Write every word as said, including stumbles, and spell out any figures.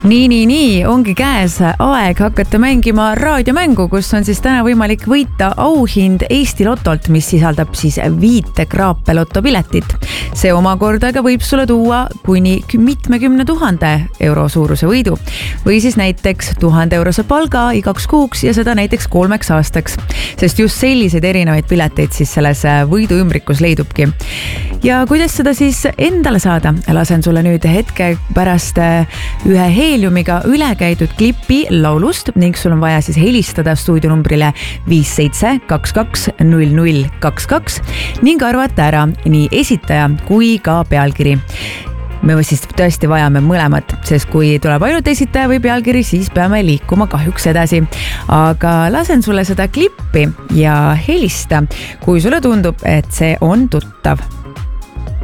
nii, nii, nii, ongi käes aeg hakata mängima raadiomängu, kus on siis täna võimalik võita auhind Eesti Lotolt, mis sisaldab siis viite kraape lotopiletit. See omakorda aga võib sulle tuua kuni mitmekümne tuhande euro suuruse võidu või siis näiteks tuhande eurose palga igaks kuuks ja seda näiteks kolmeks aastaks, sest just selliseid erinevaid pileteid siis selles võiduümbrikus leidubki. Ja kuidas seda siis endale saada? Lasen sulle nüüd hetke pärast ühe Heliumiga üle käidud klipi laulust ning sul on vaja siis helistada stuudionumbrile viis seitse kaks kaks null null kaks kaks ning arvata ära nii esitaja kui ka pealkiri. Me siis tõesti vajame mõlemat, sest kui tuleb ainult esitaja või pealkiri, siis peame liikuma kahjuks edasi. Aga lasen sulle seda klippi ja helista, kui sulle tundub, et see on tuttav.